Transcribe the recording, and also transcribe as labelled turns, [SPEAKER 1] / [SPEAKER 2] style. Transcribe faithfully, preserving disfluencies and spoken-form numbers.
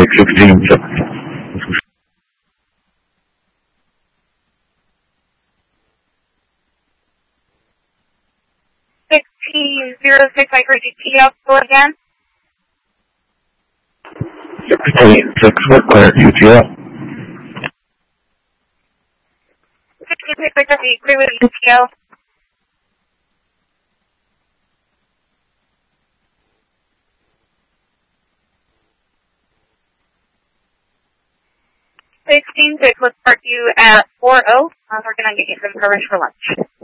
[SPEAKER 1] six sixteen.
[SPEAKER 2] Sixteen zero six. I heard you T L go again.
[SPEAKER 1] Sixteen six. What clear U T L?
[SPEAKER 2] Sixteen six. I heard you agree with U T L. Sixteen six. Let's park you at four oh. Um, we're gonna get you some coverage for lunch.